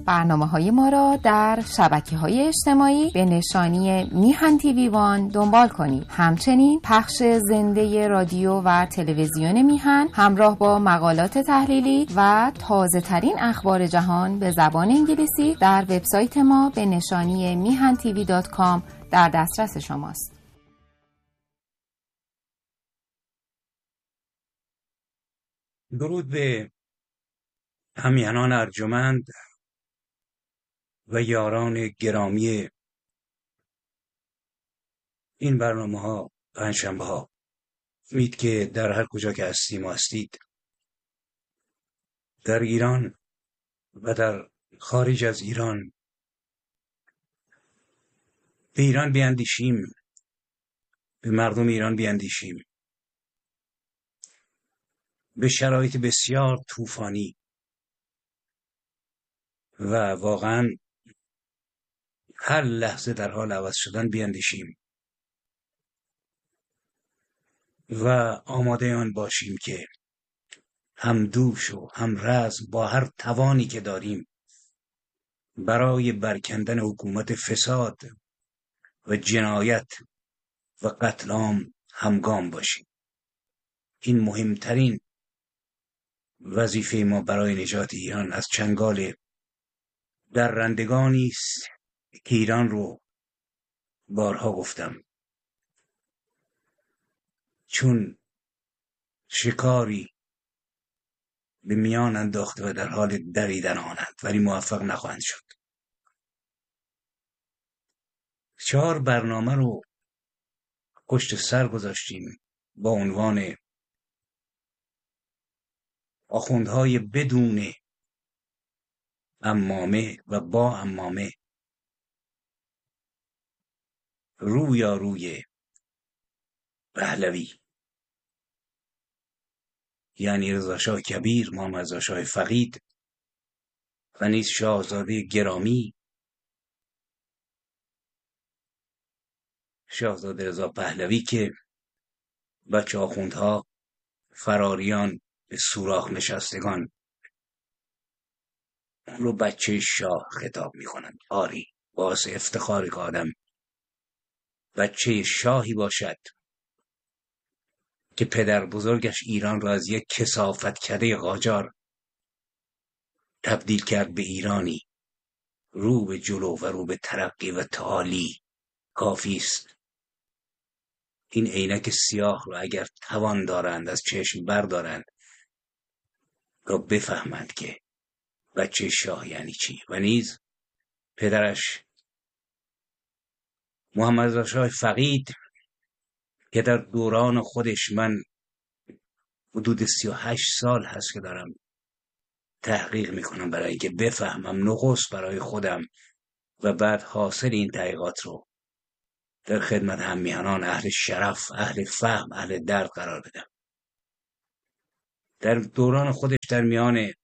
برنامه‌های ما را در شبکه‌های اجتماعی به نشانی میهن تیوی وان دنبال کنید. همچنین پخش زنده رادیو و تلویزیون میهن همراه با مقالات تحلیلی و تازه‌ترین اخبار جهان به زبان انگلیسی در وبسایت ما به نشانی mihantv.com در دسترس شماست. درود به همیهنان ارجمند و یاران گرامی این برنامه‌ها، پنجشنبه‌ها. امید که در هر کجا که هستیم و هستید، در ایران و در خارج از ایران، به ایران بیاندیشیم، به مردم ایران بیاندیشیم، به شرایط بسیار طوفانی و واقعا هر لحظه در حال عوض شدن بیاندیشیم و آماده آن باشیم که هم دوش و هم رزم با هر توانی که داریم برای برکندن حکومت فساد و جنایت و قتل عام همگام باشیم. این مهمترین وظیفه ما برای نجات ایران از چنگال درندگانی است که ایران رو بارها گفتم چون شکاری به میان انداخته و در حال دریدن آنند، ولی موفق نخواهند شد. 4 برنامه رو پشت سر گذاشتیم با عنوان آخوندهای بدون عمامه و با عمامه، روی پهلوی، یعنی رضا شاه کبیر، محمد رضا شاه فقید و نیز شاهزاده گرامی شاهزاده رضا پهلوی که بچه آخوندها فراریان به سوراخ نشستگان اون رو بچه شاه خطاب میکنند. آری، باعث افتخار که آدم بچه شاهی باشد که پدر بزرگش ایران را از یک کثافتکده قاجار تبدیل کرد به ایرانی رو به جلو و رو به ترقی و تعالی. کافی است این عینک سیاه رو اگر توان دارند از چشم بردارند تا بفهمند که بچه شاه یعنی چی. و نیز پدرش محمد رضا شاه فقید که در دوران خودش، من حدود 38 سال هست که دارم تحقیق میکنم برای اینکه بفهمم نخست برای خودم و بعد حاصل این تحقیقات رو در خدمت همیهنان اهل شرف، اهل فهم، اهل درد قرار بدم. در دوران خودش در میان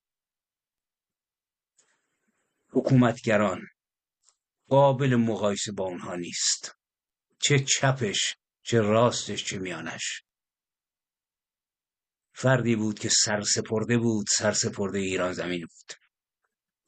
حکومتگران قابل مقایسه با اونها نیست، چه چپش، چه راستش، چه میانش. فردی بود که سرسپرده ایران زمین بود.